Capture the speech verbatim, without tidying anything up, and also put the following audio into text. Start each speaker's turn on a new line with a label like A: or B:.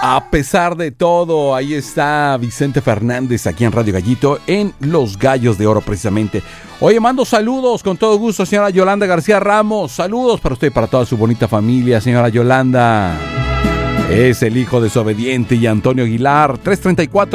A: A pesar de todo, ahí está Vicente Fernández aquí en Radio Gallito, en Los Gallos de Oro precisamente. Oye, mando saludos con todo gusto, señora Yolanda García Ramos. Saludos para usted y para toda su bonita familia, señora Yolanda. Es el hijo desobediente y Antonio Aguilar, tres treinta y cuatro.